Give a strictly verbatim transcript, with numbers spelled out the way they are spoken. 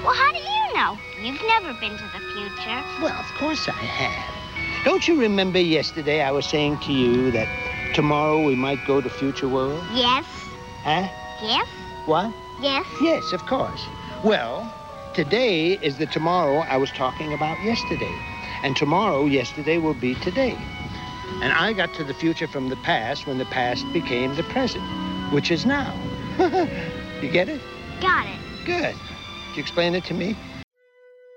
Well, how do you know? You've never been to the future. Well, of course I have. Don't you remember yesterday I was saying to you that tomorrow we might go to Future World? Yes. Huh? Yes. What? Yes. Yes, of course. Well, today is the tomorrow I was talking about yesterday. And tomorrow, yesterday, will be today. And I got to the future from the past when the past became the present, which is now. You get it? Got it. Good. Did you explain it to me?